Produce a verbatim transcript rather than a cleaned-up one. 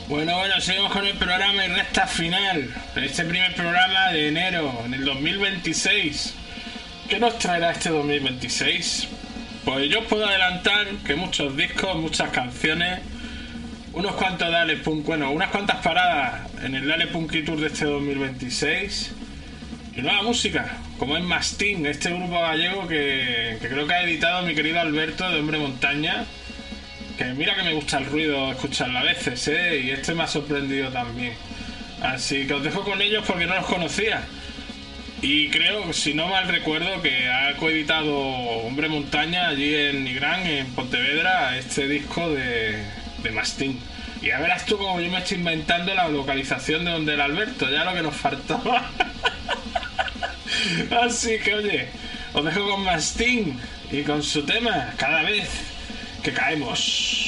Bueno, bueno, seguimos con el programa y recta final de este primer programa de enero en el dos mil veintiséis. ¿Qué nos traerá este dos mil veintiséis? Pues yo os puedo adelantar que muchos discos, muchas canciones, unos cuantos Dale Punk, bueno, unas cuantas paradas en el Dale Punky Tour de este dos mil veintiséis y nueva música, como es Mastín, este grupo gallego que, que creo que ha editado mi querido Alberto de Hombre Montaña. Que mira que me gusta el ruido escucharlo a veces, ¿eh? Y este me ha sorprendido también. Así que os dejo con ellos porque no los conocía. Y creo, si no mal recuerdo, que ha coeditado Hombre Montaña allí en Nigrán, en Pontevedra, este disco de, de Mastín. Y ya verás tú como yo me estoy inventando la localización de donde era Alberto, ya lo que nos faltaba. Así que oye, os dejo con Mastín y con su tema, Cada vez que caemos.